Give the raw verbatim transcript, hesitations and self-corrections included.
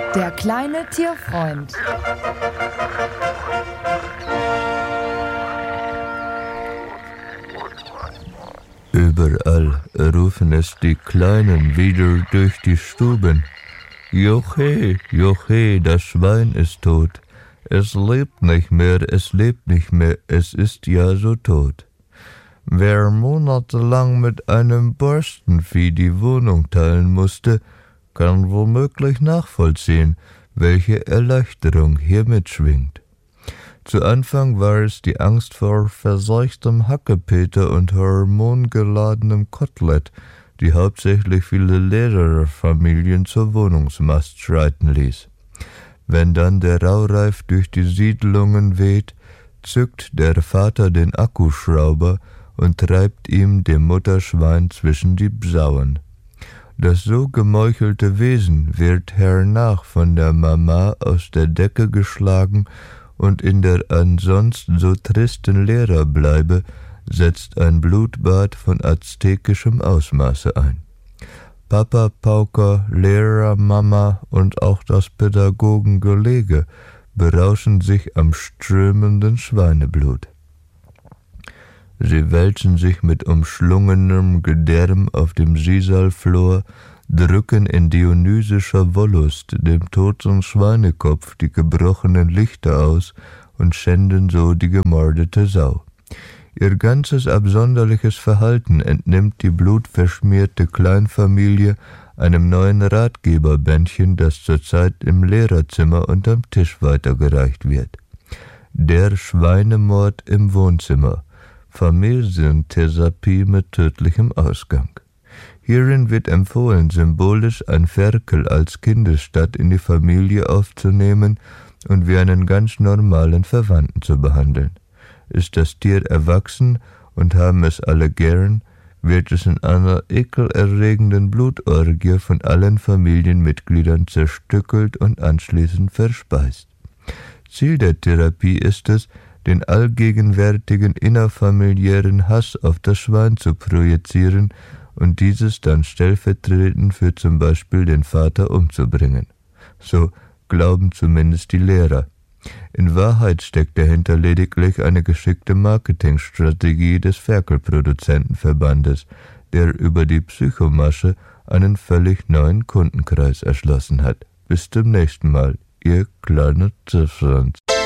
Der kleine Tierfreund. Überall rufen es die Kleinen wieder durch die Stuben. Joche, Joche, das Schwein ist tot. Es lebt nicht mehr, es lebt nicht mehr, es ist ja so tot. Wer monatelang mit einem Borstenvieh die Wohnung teilen musste, kann womöglich nachvollziehen, welche Erleichterung hier mitschwingt. Zu Anfang war es die Angst vor verseuchtem Hackepeter und hormongeladenem Kotelett, die hauptsächlich viele Lehrerfamilien zur Wohnungsmast schreiten ließ. Wenn dann der Raureif durch die Siedlungen weht, zückt der Vater den Akkuschrauber und treibt ihm dem Mutterschwein zwischen die Bsauen. Das so gemeuchelte Wesen wird hernach von der Mama aus der Decke geschlagen und in der ansonsten so tristen Lehrerbleibe setzt ein Blutbad von aztekischem Ausmaße ein. Papa, Pauker, Lehrer, Mama und auch das Pädagogengelege berauschen sich am strömenden Schweineblut. Sie wälzen sich mit umschlungenem Gedärm auf dem Sisalflor, drücken in dionysischer Wollust dem toten Schweinekopf die gebrochenen Lichter aus und schänden so die gemordete Sau. Ihr ganzes absonderliches Verhalten entnimmt die blutverschmierte Kleinfamilie einem neuen Ratgeberbändchen, das zurzeit im Lehrerzimmer unterm Tisch weitergereicht wird. Der Schweinemord im Wohnzimmer. Familientherapie mit tödlichem Ausgang. Hierin wird empfohlen, symbolisch ein Ferkel als Kindesstatt in die Familie aufzunehmen und wie einen ganz normalen Verwandten zu behandeln. Ist das Tier erwachsen und haben es alle gern, wird es in einer ekelerregenden Blutorgie von allen Familienmitgliedern zerstückelt und anschließend verspeist. Ziel der Therapie ist es, den allgegenwärtigen innerfamiliären Hass auf das Schwein zu projizieren und dieses dann stellvertretend für zum Beispiel den Vater umzubringen. So glauben zumindest die Lehrer. In Wahrheit steckt dahinter lediglich eine geschickte Marketingstrategie des Ferkelproduzentenverbandes, der über die Psychomasche einen völlig neuen Kundenkreis erschlossen hat. Bis zum nächsten Mal, ihr kleiner Tierfreund.